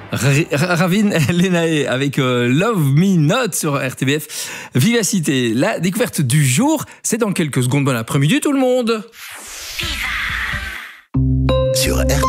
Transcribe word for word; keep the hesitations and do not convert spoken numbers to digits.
R- Ravin Lenae avec euh, Love Me Not sur R T B F. Vivacité, la découverte du jour, c'est dans quelques secondes. Bon après-midi tout le monde. Sur R T B F.